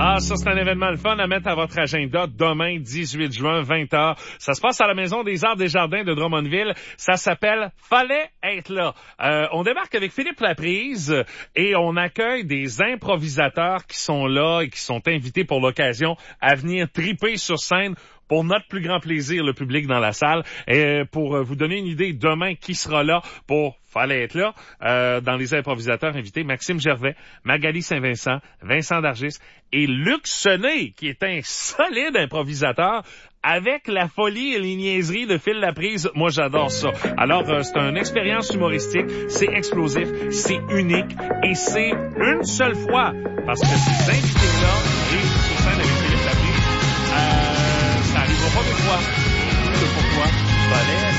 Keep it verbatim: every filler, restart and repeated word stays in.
Ah, ça, c'est un événement le fun à mettre à votre agenda demain, dix-huit juin, vingt heures. Ça se passe à la Maison des Arts des Jardins de Drummondville. Ça s'appelle Fallait être là. Euh, on débarque avec Philippe Laprise et on accueille des improvisateurs qui sont là et qui sont invités pour l'occasion à venir triper sur scène pour notre plus grand plaisir, le public dans la salle. Et pour vous donner une idée, demain, qui sera là pour Fallait être là, euh, dans les improvisateurs invités, Maxime Gervais, Magali Saint-Vincent, Vincent Dargis et Luc Sené, qui est un solide improvisateur, avec la folie et les niaiseries de Phil Laprise. Moi, j'adore ça. Alors, euh, c'est une expérience humoristique, c'est explosif, c'est unique et c'est une seule fois, parce que ces invités-là arrivent sur scène avec Philippe Laprise. Euh, ça arrivera pas des fois. C'est pourquoi Fallait